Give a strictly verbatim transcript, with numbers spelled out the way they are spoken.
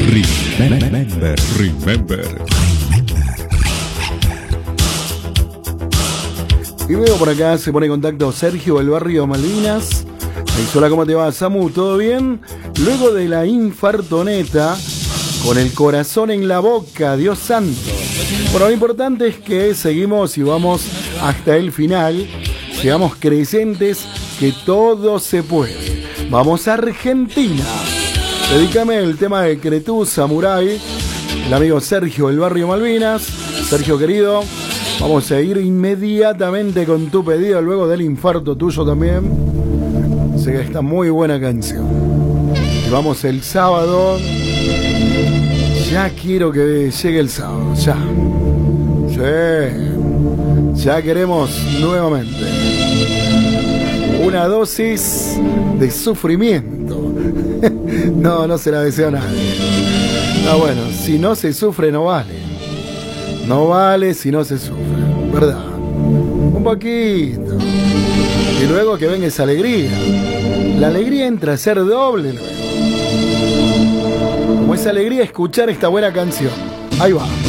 Remember, remember. Y veo por acá, se pone en contacto Sergio del barrio Malvinas. Me dice, hola, ¿cómo te va, Samu? ¿Todo bien? Luego de la infartoneta, con el corazón en la boca, Dios santo. Bueno, lo importante es que seguimos y vamos hasta el final. Sigamos creyentes que todo se puede. Vamos a Argentina. Dedícame el tema de Cretú, Samurai. El amigo Sergio del barrio Malvinas. Sergio querido, vamos a ir inmediatamente con tu pedido luego del infarto tuyo también. Sé que está muy buena canción. Y vamos el sábado. Ya quiero que llegue el sábado, ya. Sí. Ya queremos nuevamente una dosis de sufrimiento. No, no se la deseo a nadie. Ah, bueno, si no se sufre no vale. No vale si no se sufre, ¿verdad? Un poquito. Y luego que venga esa alegría. La alegría entra a ser doble luego. Como esa alegría escuchar esta buena canción. Ahí va.